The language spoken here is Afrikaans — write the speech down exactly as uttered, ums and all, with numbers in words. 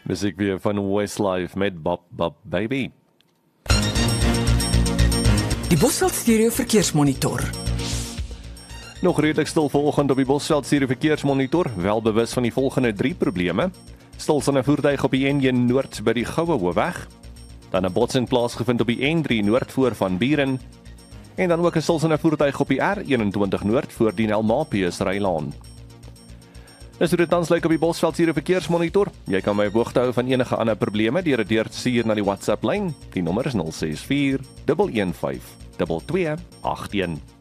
Muziek weer van Westlife met Bop Bop Baby. Die Bosveld Stereo Verkeersmonitor. Nog redelik stil vanoggend op die Bosveld Stereo Verkeersmonitor, wel bewus van die volgende drie probleme. Stilstaande voertuig op die N een Noord by die Goue Hoofweg. Dan 'n botsing plaasgevind op die N drie Noord voor Van Buren. En dan ook 'n stilstaande voertuig op die R eenentwintig Noord voor die Nelmapius Rylaan. Dis hoe dit tans lyk op die Bosveld Stereo Verkeersmonitor. Jy kan my op hoogte hou van enige ander probleme deur dit deur te stuur na die WhatsApp lyn. Die nommer is nul ses vier een een vyf twee twee agt een.